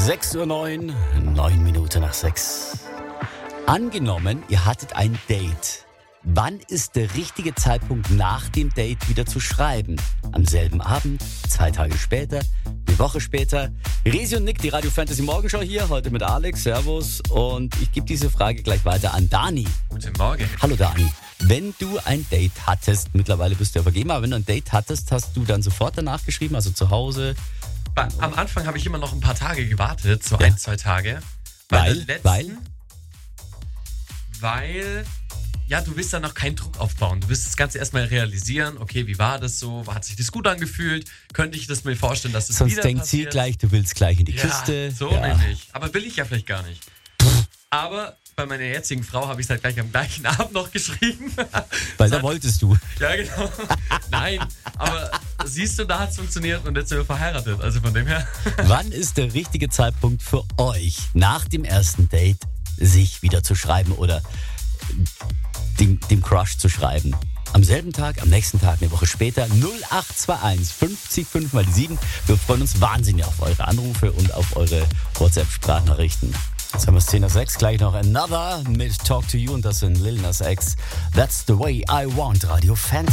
6:09 Uhr, 9 Minuten nach 6. Angenommen, ihr hattet ein Date. Wann ist der richtige Zeitpunkt, nach dem Date wieder zu schreiben? Am selben Abend, 2 Tage später, eine Woche später? Resi und Nick, die Radio Fantasy Morgenshow hier, heute mit Alex, Servus. Und ich gebe diese Frage gleich weiter an Dani. Guten Morgen. Hallo Dani. Wenn du ein Date hattest, mittlerweile bist du ja vergeben, aber wenn du ein Date hattest, hast du dann sofort danach geschrieben, also zu Hause? Am Anfang habe ich immer noch ein paar Tage gewartet, so 1-2 Tage. Weil, ja, du willst dann noch keinen Druck aufbauen. Du willst das Ganze erstmal realisieren, okay, wie war das so? Hat sich das gut angefühlt? Könnte ich das mir vorstellen, dass das Sonst wieder denkt passiert? sie gleich, du willst gleich in die Kiste. So nämlich. Aber will ich ja vielleicht gar nicht. Aber bei meiner jetzigen Frau habe ich es halt gleich am gleichen Abend noch geschrieben. Weil da wolltest du. Ja, genau. Nein, aber siehst du, da hat es funktioniert und jetzt sind wir verheiratet. Also von dem her. Wann ist der richtige Zeitpunkt für euch, nach dem ersten Date, sich wieder zu schreiben oder dem Crush zu schreiben? Am selben Tag, am nächsten Tag, eine Woche später, 0821 50 5 mal die 7. Wir freuen uns wahnsinnig auf eure Anrufe und auf eure WhatsApp-Sprachnachrichten. Jetzt haben wir es 10 nach 6, gleich noch Another mit Talk to You und das sind Lil Nas X. That's the way I want Radio Fantasy.